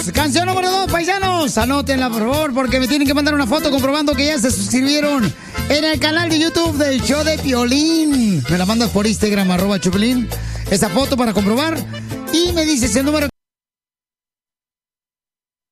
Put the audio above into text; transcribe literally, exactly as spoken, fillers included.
Canción número dos, paisanos. Anótenla, por favor, porque me tienen que mandar una foto comprobando que ya se suscribieron en el canal de YouTube del show de Piolín. Me la mandas por Instagram, arroba Chupilín. Esa foto para comprobar. Y me dices el número